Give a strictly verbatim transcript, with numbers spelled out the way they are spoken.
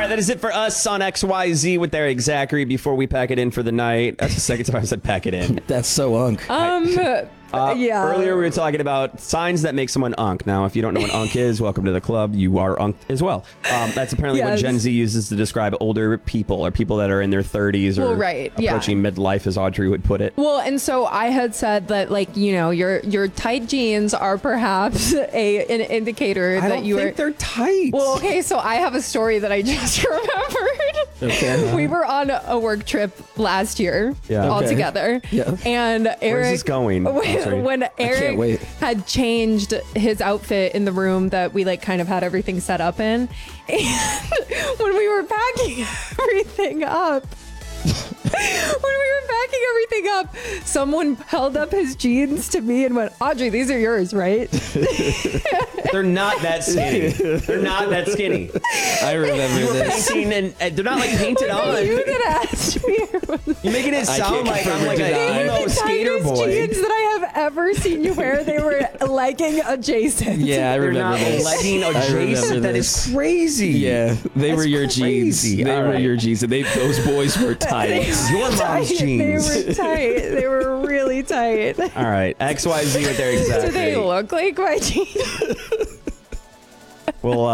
that is it for us on X Y Z with Eric Zachary before we pack it in for the night. That's the second time I said pack it in. That's so unk. Um, Uh, yeah. Earlier we were talking about signs that make someone unk. Now, if you don't know what unk is, welcome to the club. You are unked as well. Um, that's apparently what Yes. Gen Z uses to describe older people or people that are in their thirties or Well, right, yeah. approaching midlife, as Audrey would put it. Well, and so I had said that, like, you know, your your tight jeans are perhaps a an indicator I that don't you think are. they're tight. Well, okay, so I have a story that I just remembered. Okay. We were on a work trip last year, Yeah. all Okay. together. Yeah. And Eric, Where's this going? Oh, sorry. when, when Eric wait. had changed his outfit in the room that we like kind of had everything set up in, and when we were packing everything up. When we were packing everything up, someone held up his jeans to me and went, Audrey, these are yours, right? They're not that skinny. They're not that skinny. I remember You were this. painting and uh, they're not like painted Was on. it you that asked me? You're making it I sound can't like I'm confirm or like a deny. emo the skater tightest boy. jeans that I have ever seen you wear. They were legging adjacent. Yeah, I They're remember not this. legging I remember adjacent. That is this. crazy. Yeah, they That's were your crazy. jeans. They All were right. your jeans. And they, those boys were tight. Your mom's Tight. jeans. They were tight. They were really tight. All right, X Y Z with Eric Do Zachary. they look like my jeans? We'll, uh,